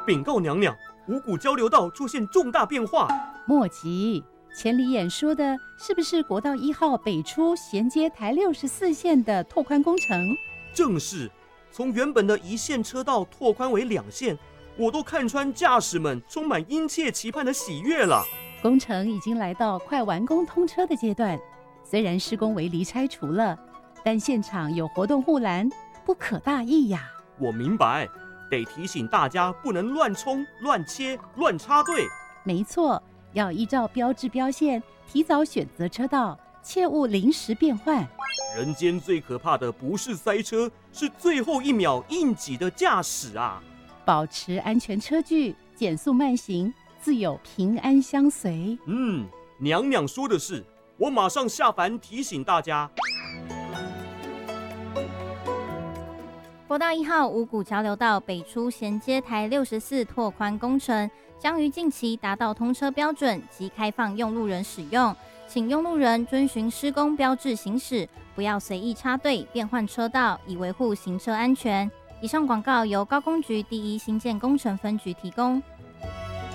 禀告娘娘，五股交流道出现重大变化。 莫急，千里眼说的是不是国道1号北出衔接台64线的拓宽工程？ 正是，从原本的1线车道拓宽为2线，我都看穿驾驶们充满殷切期盼的喜悦了。 工程已经来到快完工通车的阶段，虽然施工围篱拆除了，但现场有活动护栏，不可大意呀。 我明白，得提醒大家不能乱冲、乱切、乱插队。 没错，要依照标志标线提早选择车道，切勿临时变换。 人间最可怕的不是塞车，是最后1秒硬挤的驾驶啊！ 保持安全车距，减速慢行，自有平安相随。 娘娘说的是，我马上下凡提醒大家。 国道1号五股交流道北出衔接台64拓宽工程将于近期达到通车标准及开放用路人使用，请用路人遵循施工标志行驶，不要随意插队变换车道，以维护行车安全。以上广告由高工局第1新建工程分局提供。